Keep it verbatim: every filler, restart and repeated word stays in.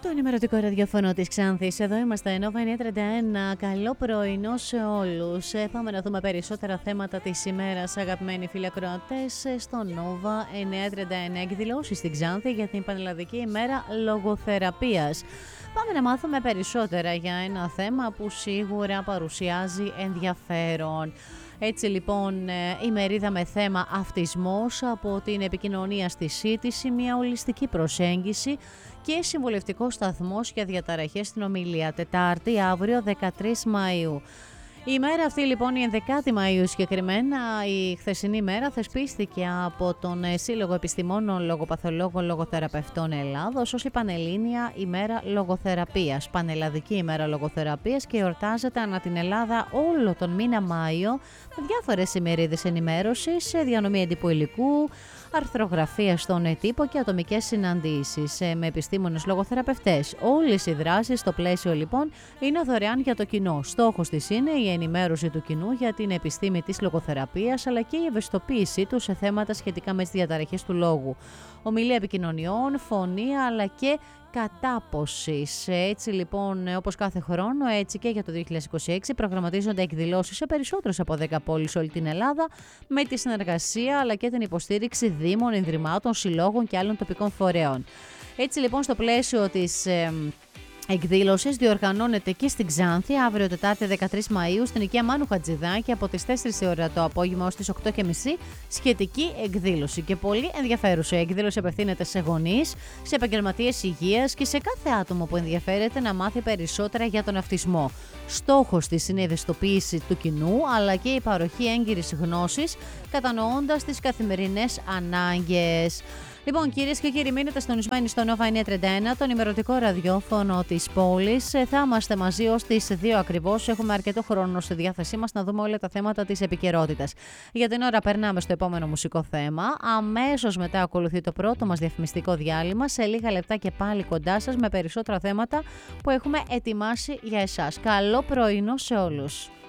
Το ενημερωτικό ραδιόφωνο της Ξάνθης. Εδώ είμαστε, Nova εννιακόσια τριάντα ένα. Καλό πρωινό σε όλους. Πάμε να δούμε περισσότερα θέματα της ημέρας, αγαπημένοι φίλοι ακροατές, στο Nova εννιακόσια τριάντα ένα. Εκδηλώσεις στην Ξάνθη για την Πανελλαδική ημέρα λογοθεραπείας. Πάμε να μάθουμε περισσότερα για ένα θέμα που σίγουρα παρουσιάζει ενδιαφέρον. Έτσι λοιπόν η μερίδα με θέμα αυτισμός από την επικοινωνία στη σύντηση, μια ολιστική προσέγγιση και συμβουλευτικό σταθμός για διαταραχές στην ομιλία. Τετάρτη, αύριο δεκατρείς Μαΐου. Η ημέρα αυτή λοιπόν, η ενδεκάτη Μαΐου συγκεκριμένα, η χθεσινή μέρα θεσπίστηκε από τον Σύλλογο Επιστημόνων Λογοπαθολόγων Λογοθεραπευτών Ελλάδος ως η Πανελλήνια ημέρα λογοθεραπείας, Πανελλαδική ημέρα λογοθεραπείας, και εορτάζεται ανά την Ελλάδα όλο τον μήνα Μάιο με διάφορες ημερίδες ενημέρωσης, σε διανομή έντυπου υλικού, αρθρογραφία στον τύπο και ατομικές συναντήσεις με επιστήμονες λογοθεραπευτές. Όλες οι δράσεις στο πλαίσιο λοιπόν είναι δωρεάν για το κοινό. Στόχος της είναι η ενημέρωση του κοινού για την επιστήμη της λογοθεραπείας, αλλά και η ευαισθητοποίησή του σε θέματα σχετικά με τις διαταραχές του λόγου. Ομιλία επικοινωνιών, φωνή αλλά και κατάποσης. Έτσι λοιπόν, όπως κάθε χρόνο, έτσι και για το δύο χιλιάδες είκοσι έξι προγραμματίζονται εκδηλώσεις σε περισσότερες από δέκα πόλεις όλη την Ελλάδα, με τη συνεργασία αλλά και την υποστήριξη δήμων, ιδρυμάτων, συλλόγων και άλλων τοπικών φορέων. Έτσι λοιπόν, στο πλαίσιο της ε, εκδήλωσης διοργανώνεται και στην Ξάνθη αύριο Τετάρτη δεκατρείς Μαΐου στην οικία Μάνου Χατζηδάκη από τις τέσσερις η ώρα το απόγευμα ως τις οκτώ και μισή, σχετική εκδήλωση. Και πολύ ενδιαφέρουσα η εκδήλωση απευθύνεται σε γονείς, σε επαγγελματίες υγείας και σε κάθε άτομο που ενδιαφέρεται να μάθει περισσότερα για τον αυτισμό. Στόχος της είναι η ευαισθητοποίηση του κοινού αλλά και η παροχή έγκυρης γνώσης, κατανοώντας τις καθημερινές ανάγκες. Λοιπόν, κυρίες και κύριοι, μείνετε συντονισμένοι στο Nova εννιακόσια τριάντα ένα, το ενημερωτικό ραδιόφωνο της πόλης. Θα είμαστε μαζί ως τις δύο ακριβώς. Έχουμε αρκετό χρόνο στη διάθεσή μας να δούμε όλα τα θέματα της επικαιρότητας. Για την ώρα περνάμε στο επόμενο μουσικό θέμα. Αμέσως μετά ακολουθεί το πρώτο μας διαφημιστικό διάλειμμα. Σε λίγα λεπτά και πάλι κοντά σας με περισσότερα θέματα που έχουμε ετοιμάσει για εσάς. Καλό πρωινό σε όλους.